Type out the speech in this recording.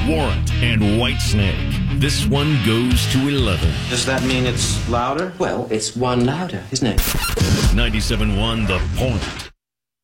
Warrant, and Whitesnake. This one goes to 11. Does that mean it's louder? Well, it's one louder, isn't it? 97.1 The Point.